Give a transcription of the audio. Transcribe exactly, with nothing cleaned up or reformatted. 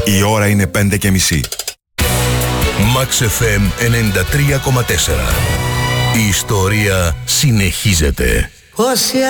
Η ώρα είναι πέντε και μισή. Max εφ εμ ενενήντα τρία κόμμα τέσσερα. Η ιστορία συνεχίζεται. Πόσοι